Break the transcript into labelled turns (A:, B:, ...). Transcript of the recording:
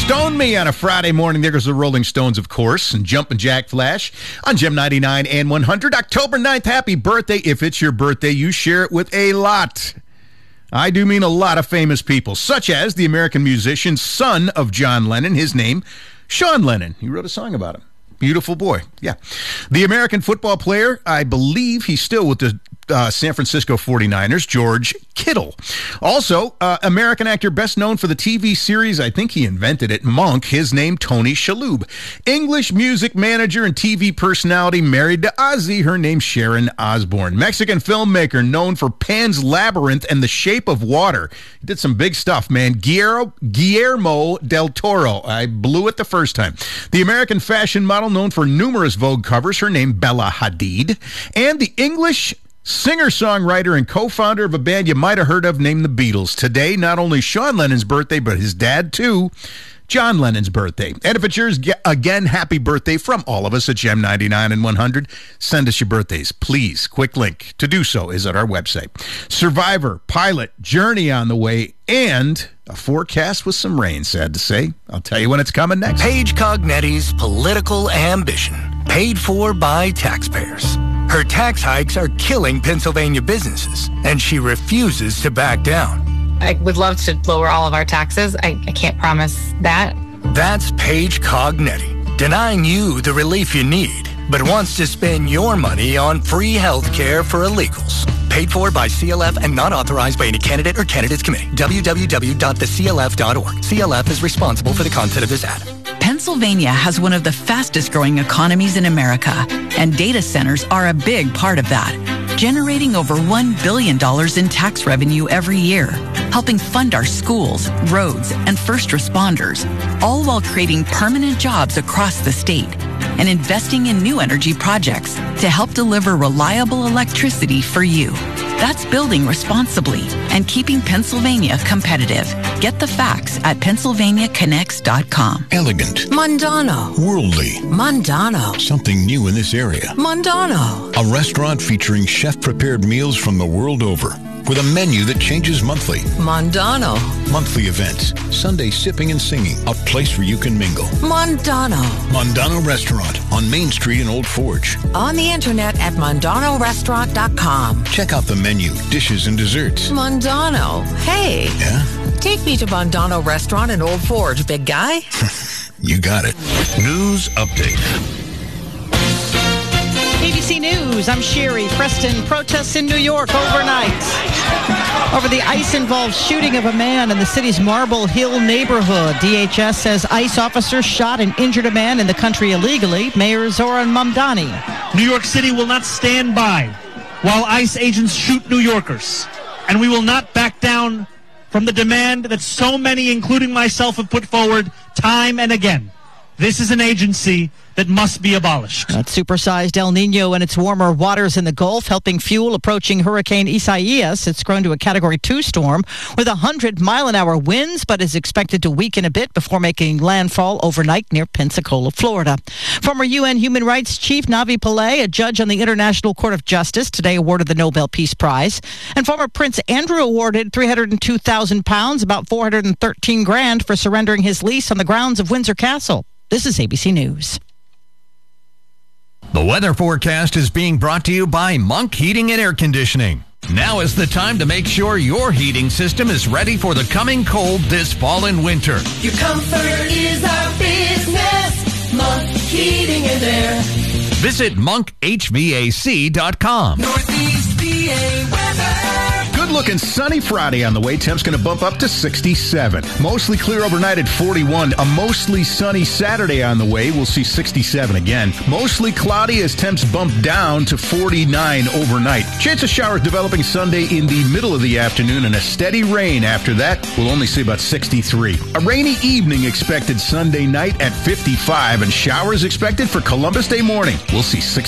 A: Stone Me on a Friday morning. There goes the Rolling Stones, of course, and Jumpin' Jack Flash on Gem 99 and 100. October 9th, happy birthday. If it's your birthday, you share it with a lot. I do mean a lot of famous people, such as the American musician, son of John Lennon, his name, Sean Lennon. He wrote a song about him. Beautiful boy. Yeah. The American football player, I believe he's still with the San Francisco 49ers, George Kittle. Also, American actor best known for the TV series, I think he invented it, Monk, his name Tony Shalhoub. English music manager and TV personality married to Ozzy, her name Sharon Osbourne. Mexican filmmaker known for Pan's Labyrinth and The Shape of Water. He did some big stuff, man. Guillermo del Toro. I blew it the first time. The American fashion model known for numerous Vogue covers, her name Bella Hadid. And the English singer-songwriter and co-founder of a band you might have heard of named the Beatles. Today, not only Sean Lennon's birthday, but his dad, too, John Lennon's birthday. And if it's yours, again, happy birthday from all of us at Gem 99 and 100. Send us your birthdays, please. Quick link to do so is at our website. Survivor, Pilot, Journey on the way, and a forecast with some rain, sad to say. I'll tell you when it's coming next.
B: Paige Cognetti's political ambition, paid for by taxpayers. Her tax hikes are killing Pennsylvania businesses, and she refuses to back down.
C: I would love to lower all of our taxes. I can't promise that.
B: That's Paige Cognetti, denying you the relief you need, but wants to spend your money on free health care for illegals. Paid for by CLF and not authorized by any candidate or candidates committee. www.theclf.org. CLF is responsible for the content of this ad.
D: Pennsylvania has one of the fastest growing economies in America, and data centers are a big part of that, generating over $1 billion in tax revenue every year, helping fund our schools, roads, and first responders, all while creating permanent jobs across the state and investing in new energy projects to help deliver reliable electricity for you. That's building responsibly and keeping Pennsylvania competitive. Get the facts at PennsylvaniaConnects.com.
E: Elegant.
F: Mondano.
E: Worldly.
F: Mondano.
E: Something new in this area.
F: Mondano.
E: A restaurant featuring chef-prepared meals from the world over, with a menu that changes monthly.
F: Mondano.
E: Monthly events, Sunday sipping and singing, a place where you can mingle.
F: Mondano.
E: Mondano Restaurant on Main Street in Old Forge.
F: On the internet at MondanoRestaurant.com.
E: Check out the menu, dishes, and desserts.
F: Mondano. Hey.
E: Yeah?
F: Take me to Mondano Restaurant in Old Forge, big guy.
E: You got it.
G: News update.
H: ABC News, I'm Sherry. Preston, protests in New York overnight over the ICE-involved shooting of a man in the city's Marble Hill neighborhood. DHS says ICE officers shot and injured a man in the country illegally. Mayor Zoran Mamdani.
I: New York City will not stand by while ICE agents shoot New Yorkers. And we will not back down from the demand that so many, including myself, have put forward time and again. This is an agency that must be abolished.
H: That supersized El Nino and its warmer waters in the Gulf helping fuel approaching Hurricane Isaias. It's grown to a Category 2 storm with 100-mile-an-hour winds, but is expected to weaken a bit before making landfall overnight near Pensacola, Florida. Former UN Human Rights Chief Navi Pillay, a judge on the International Court of Justice, today awarded the Nobel Peace Prize. And former Prince Andrew awarded £302,000, about $413,000, for surrendering his lease on the grounds of Windsor Castle. This is ABC News.
G: The weather forecast is being brought to you by Monk Heating and Air Conditioning. Now is the time to make sure your heating system is ready for the coming cold this fall and winter.
J: Your comfort is our business. Monk Heating and Air.
G: Visit monkhvac.com.
J: Northeast PA weather.
A: Good-looking sunny Friday on the way. Temps going to bump up to 67. Mostly clear overnight at 41. A mostly sunny Saturday on the way. We'll see 67 again. Mostly cloudy as temps bump down to 49 overnight. Chance of showers developing Sunday in the middle of the afternoon and a steady rain after that. We'll only see about 63. A rainy evening expected Sunday night at 55 and showers expected for Columbus Day morning. We'll see 60.